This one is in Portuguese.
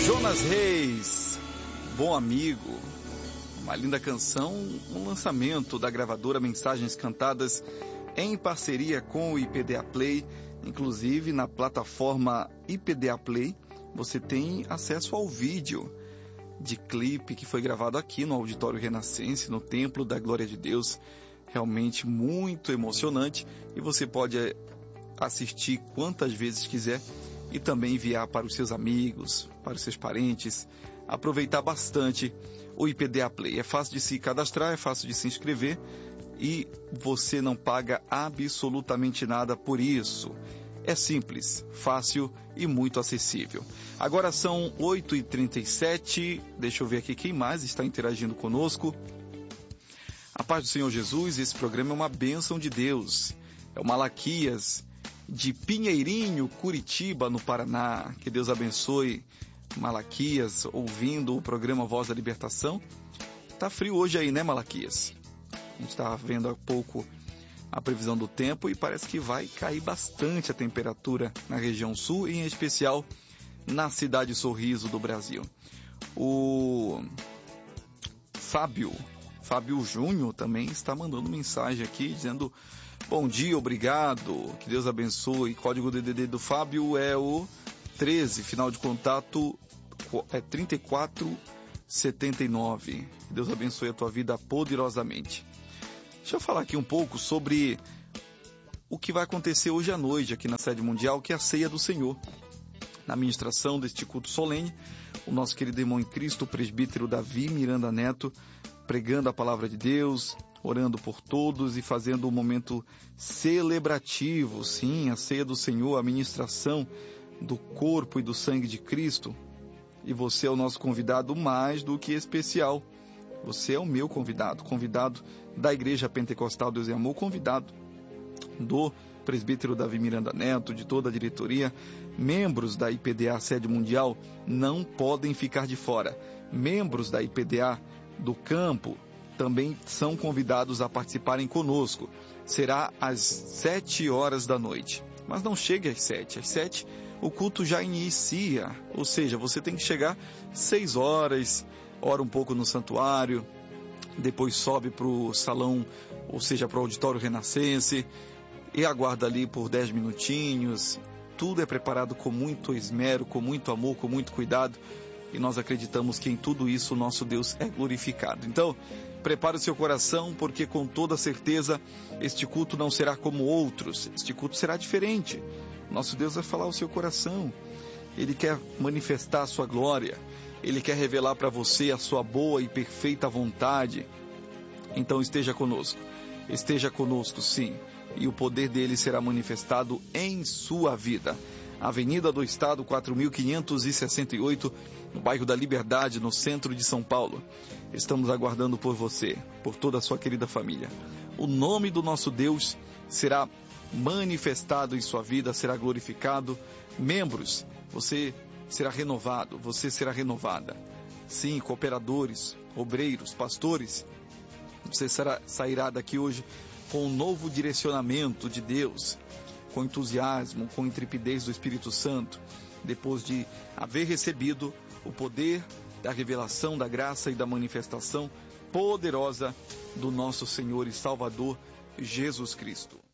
Jonas Reis, Bom Amigo, uma linda canção, um lançamento da gravadora Mensagens Cantadas em parceria com o IPDA Play. Inclusive na plataforma IPDA Play você tem acesso ao vídeo de clipe que foi gravado aqui no Auditório Renascense, no Templo da Glória de Deus. Realmente muito emocionante, e você pode assistir quantas vezes quiser e também enviar para os seus amigos, para os seus parentes. Aproveitar bastante o IPDA Play. É fácil de se cadastrar, é fácil de se inscrever e você não paga absolutamente nada por isso. É simples, fácil e muito acessível. Agora são 8h37, deixa eu ver aqui quem mais está interagindo conosco. A paz do Senhor Jesus, esse programa é uma bênção de Deus. É o Malaquias de Pinheirinho, Curitiba, no Paraná. Que Deus abençoe Malaquias, ouvindo o programa Voz da Libertação. Tá frio hoje aí, né, Malaquias? A gente estava vendo há pouco a previsão do tempo e parece que vai cair bastante a temperatura na região sul e em especial na cidade Sorriso do Brasil. O Fábio Júnior também está mandando mensagem aqui dizendo: bom dia, obrigado, que Deus abençoe. Código DDD do Fábio é o 13, final de contato é 3479. Que Deus abençoe a tua vida poderosamente. Deixa eu falar aqui um pouco sobre o que vai acontecer hoje à noite aqui na sede mundial, que é a Ceia do Senhor. Na ministração deste culto solene, o nosso querido irmão em Cristo, o presbítero Davi Miranda Neto, pregando a palavra de Deus, orando por todos e fazendo um momento celebrativo, sim, a Ceia do Senhor, a ministração do corpo e do sangue de Cristo. E você é o nosso convidado mais do que especial. Você é o meu convidado da Igreja Pentecostal Deus e Amor, convidado do presbítero Davi Miranda Neto, de toda a diretoria. Membros da IPDA Sede Mundial não podem ficar de fora. Membros da IPDA do campo também são convidados a participarem conosco. Será às 7 horas da noite. Mas não chegue às 7. Às 7 o culto já inicia. Ou seja, você tem que chegar 6 horas, ora um pouco no santuário, depois sobe para o salão, ou seja, para o Auditório Renascense, e aguarda ali por 10 minutinhos. Tudo é preparado com muito esmero, com muito amor, com muito cuidado. E nós acreditamos que em tudo isso o nosso Deus é glorificado. Então, prepare o seu coração, porque com toda certeza este culto não será como outros. Este culto será diferente. Nosso Deus vai falar ao seu coração. Ele quer manifestar a sua glória. Ele quer revelar para você a sua boa e perfeita vontade. Então esteja conosco. Esteja conosco, sim. E o poder dele será manifestado em sua vida. Avenida do Estado 4568, no bairro da Liberdade, no centro de São Paulo. Estamos aguardando por você, por toda a sua querida família. O nome do nosso Deus será manifestado em sua vida, será glorificado. Membros, você será renovado, você será renovada. Sim, cooperadores, obreiros, pastores, você sairá daqui hoje com um novo direcionamento de Deus, com entusiasmo, com intrepidez do Espírito Santo, depois de haver recebido o poder da revelação, da graça e da manifestação poderosa do nosso Senhor e Salvador Jesus Cristo.